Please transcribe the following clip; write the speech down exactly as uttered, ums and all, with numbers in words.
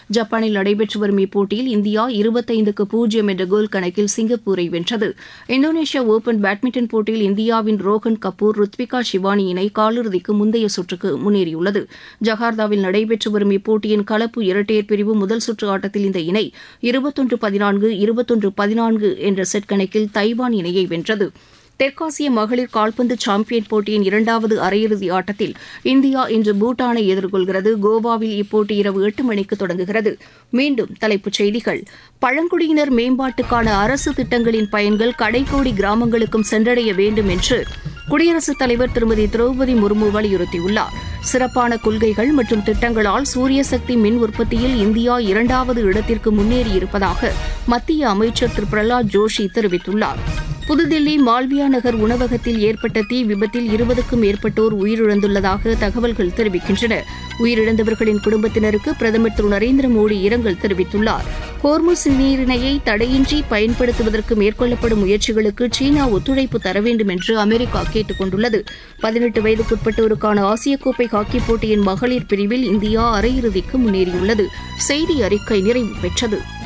ஜப்பானில் நடைபெற்று வரும் இப்போட்டியில் இந்தியா இருபத்தைந்துக்கு பூஜ்ஜியம் என்ற கோல் கணக்கில் சிங்கப்பூரை வென்றது. இந்தோனேஷியா ஒபன் பேட்மிண்டன் போட்டியில் இந்தியாவின் ரோஹன் கபூர் ருத்விகா ஷிவானி இணை காலிறுதிக்கு முந்தைய சுற்றுக்கு முன்னேறியுள்ளது. ஜகார்த்தாவில் நடைபெற்று வரும் இப்போட்டியின் கலப்பு இரட்டையர் பிரிவு முதல் சுற்று ஆட்டத்தில் இந்த இணை இருபத்தொன்று பதினான்கு இருபத்தொன்று பதினான்கு என்ற செட் கணக்கில் தைவான் இணையை வென்றது. தெற்காசிய மகளிர் கால்பந்து சாம்பியன் போட்டியின் இரண்டாவது அரையிறுதி ஆட்டத்தில் இந்தியா இன்று பூட்டானை எதிர்கொள்கிறது. கோவாவில் இப்போட்டி இரவு எட்டு மணிக்கு தொடங்குகிறது. மீண்டும் தலைப்புச் செய்திகள். பழங்குடியினர் மேம்பாட்டுக்கான அரசு திட்டங்களின் பயன்கள் கடைக்கோடி கிராமங்களுக்கும் சென்றடைய வேண்டும் என்று குடியரசுத் தலைவர் திருமதி திரௌபதி முர்மு வலியுறுத்தியுள்ளார். சிறப்பான கொள்கைகள் மற்றும் திட்டங்களால் சூரிய சக்தி மின் உற்பத்தியில் இந்தியா இரண்டாவது இடத்திற்கு முன்னேறியிருப்பதாக மத்திய அமைச்சர் திரு பிரஹ்லாத் ஜோஷி தெரிவித்துள்ளார். புதுதில்லி மால்வியா நகர் உணவகத்தில் ஏற்பட்ட தீ விபத்தில் இருபதுக்கும் மேற்பட்டோர் உயிரிழந்துள்ளதாக தகவல்கள் தெரிவிக்கின்றன. உயிரிழந்தவர்களின் குடும்பத்தினருக்கு பிரதமர் திரு நரேந்திர மோடி இரங்கல் தெரிவித்துள்ளார். ஹோர்முஸ் நீரிணையை தடையின்றி பயன்படுத்துவதற்கு மேற்கொள்ளப்படும் முயற்சிகளுக்கு சீனா ஒத்துழைப்பு தர வேண்டும் என்று அமெரிக்கா கேட்டுக் கொண்டுள்ளது. பதினெட்டு வயதுக்குட்பட்டோருக்கான ஆசிய கோப்பை ஹாக்கிப் போட்டியின் மகளிர் பிரிவில் இந்தியா அரையிறுதிக்கு முன்னேறியுள்ளது. செய்தி அறிக்கை நிறைவு பெற்றது.